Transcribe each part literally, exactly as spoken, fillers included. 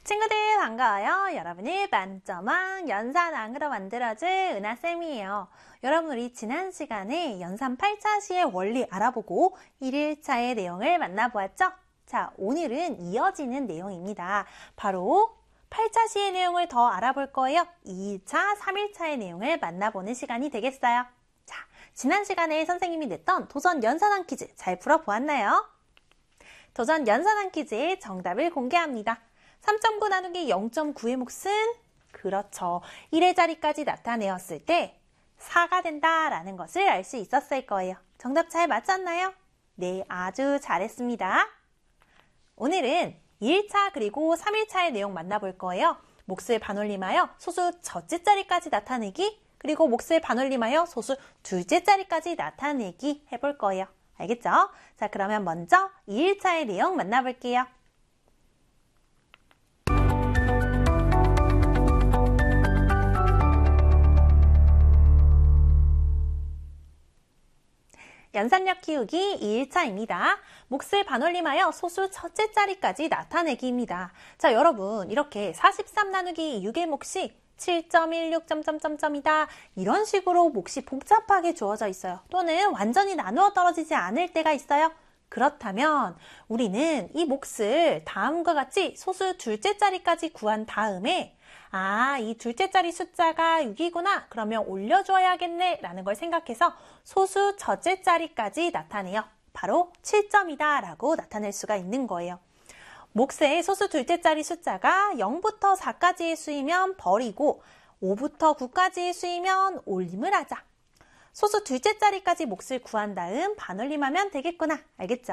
친구들 반가워요. 여러분을 만점왕 연산왕으로 만들어줄 은하쌤이에요. 여러분 우리 지난 시간에 연산 팔 차 시의 원리 알아보고 일 일차의 내용을 만나보았죠? 자, 오늘은 이어지는 내용입니다. 바로 팔 차 시의 내용을 더 알아볼 거예요. 이 일차, 삼 일차의 내용을 만나보는 시간이 되겠어요. 자, 지난 시간에 선생님이 냈던 도전 연산왕 퀴즈 잘 풀어보았나요? 도전 연산왕 퀴즈의 정답을 공개합니다. 삼 점 구 나누기 영 점 구의 몫은 그렇죠. 일의 자리까지 나타내었을 때 사가 된다라는 것을 알 수 있었을 거예요. 정답 잘 맞췄나요? 네, 아주 잘했습니다. 오늘은 이 일차 그리고 삼 일차의 내용 만나볼 거예요. 몫을 반올림하여 소수 첫째 자리까지 나타내기, 그리고 몫을 반올림하여 소수 둘째 자리까지 나타내기 해볼 거예요. 알겠죠? 자, 그러면 먼저 이 일차의 내용 만나볼게요. 연산력 키우기 이 일차입니다. 몫을 반올림하여 소수 첫째 자리까지 나타내기입니다. 자, 여러분 이렇게 사십삼 나누기 육의 몫이 칠 점 일육 점점점점이다. 이런 식으로 몫이 복잡하게 주어져 있어요. 또는 완전히 나누어 떨어지지 않을 때가 있어요. 그렇다면 우리는 이 몫을 다음과 같이 소수 둘째 자리까지 구한 다음에 아, 이 둘째 자리 숫자가 육이구나. 그러면 올려줘야겠네 라는 걸 생각해서 소수 첫째 자리까지 나타내요. 바로 칠 점이다 라고 나타낼 수가 있는 거예요. 몫의 소수 둘째 자리 숫자가 영부터 사까지의 수이면 버리고 오부터 구까지의 수이면 올림을 하자. 소수 둘째 자리까지 몫을 구한 다음 반올림하면 되겠구나. 알겠죠?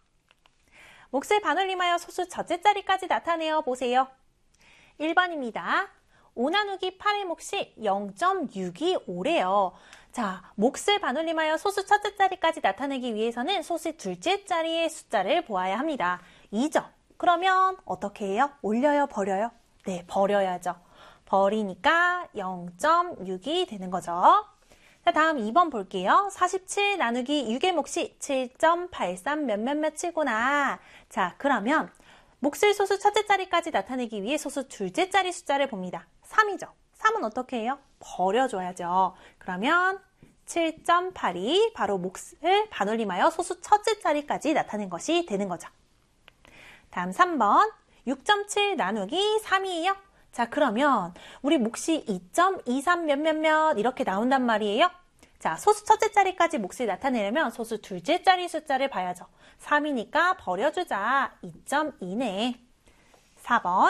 몫을 반올림하여 소수 첫째 자리까지 나타내어 보세요. 일 번입니다. 오 나누기 팔의 몫이 영 점 육이오래요. 자, 몫을 반올림하여 소수 첫째 자리까지 나타내기 위해서는 소수 둘째 자리의 숫자를 보아야 합니다. 이 점. 그러면 어떻게 해요? 올려요? 버려요? 네, 버려야죠. 버리니까 영 점 육이 되는 거죠. 자, 다음 이 번 볼게요. 사십칠 나누기 육의 몫이 칠 점 팔삼 몇몇몇이구나. 자, 그러면 몫을 소수 첫째 자리까지 나타내기 위해 소수 둘째 자리 숫자를 봅니다. 삼이죠. 삼은 어떻게 해요? 버려줘야죠. 그러면 칠 점 팔이 바로 몫을 반올림하여 소수 첫째 자리까지 나타낸 것이 되는 거죠. 다음 삼 번 육 점 칠 나누기 삼이에요. 자, 그러면 우리 몫이 이 점 이삼 몇몇몇 이렇게 나온단 말이에요. 자, 소수 첫째 자리까지 몫을 나타내려면 소수 둘째 자리 숫자를 봐야죠. 삼이니까 버려주자. 이 점 이네. 사 번